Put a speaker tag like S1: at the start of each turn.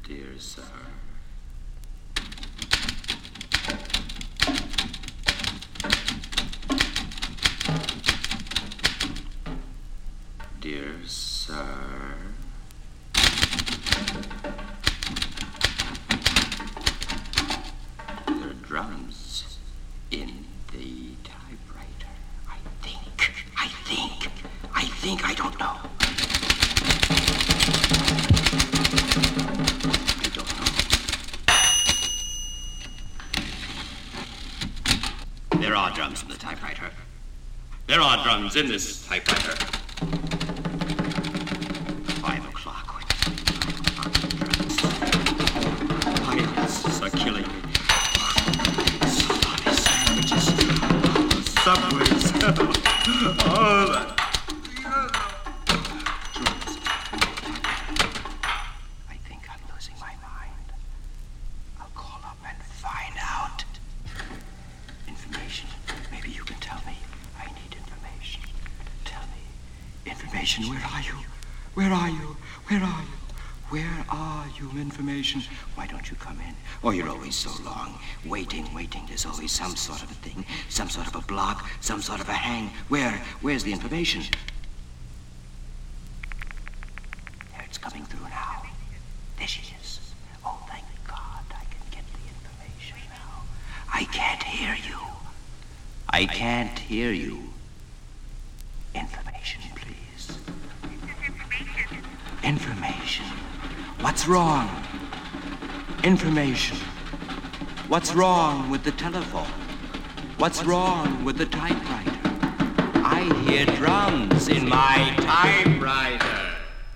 S1: Dear sir. Dear sir. There are drums in the typewriter. I don't know. There are drums in the typewriter. There are drums in this typewriter. 5 o'clock. Pilots are killing me. Salami sandwiches. Subways. Oh, that. I think I'm losing my mind. I'll call up and find out. Information. Maybe you can tell me. I need information. Tell me. Information, where are you? Where are you? Where are you? Where are you, information? Why don't you come in? Oh, you're always so long. Waiting. There's always some sort of a thing. Some sort of a block. Some sort of a hang. Where's the information? There, it's coming through now. There she is. Oh, thank God I can get the information now. I can't hear you. I can't hear you. Information, please. Information. What's wrong? Information. What's wrong with the telephone? What's wrong with the typewriter? I hear drums in my typewriter.